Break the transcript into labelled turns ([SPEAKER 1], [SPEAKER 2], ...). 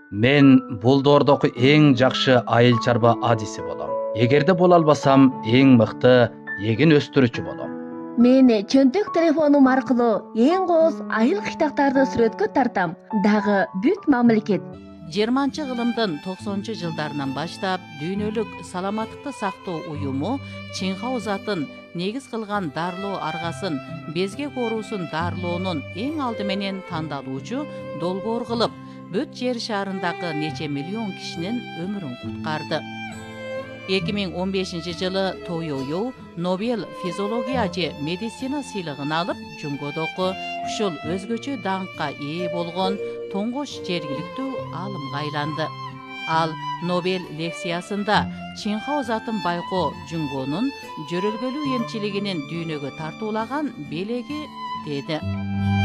[SPEAKER 1] Мен бул доордогу эң жакшы айыл чарба адиси болом. Эгерде боло албасам, эң мыкты эгин өстүрүүчү болом.
[SPEAKER 2] Мен чөнтөк телефонум аркылуу эң кооз айыл кыйтактарды сүрөткө тартам. Дагы бүт мамлекет
[SPEAKER 3] 20-кылымдын 90-жылдарынан баштап дүйнөлүк саламаттыкты сактоо уюму Чинхаузатын негиз кылган дарылоо аргасын безгек оорусун дарылоонун эң алды менен тандалуучу долбоор кылып, бүт жер шарындагы нече миллион кишинин өмүрүн куткарды. 2015 жылы Тойою Нобел физиология же медицина сыйлыгын алып, Жумгодогу ушул өзгөчө даңкка ээ болгон тоңгош жергиликтүү алымга айланды. Ал Нобел лекциясында Чинхаузатын байкоо Жумгонун жөрөлгөлүү эмчилигинин дүйнөгө тартуулаган белеги деди.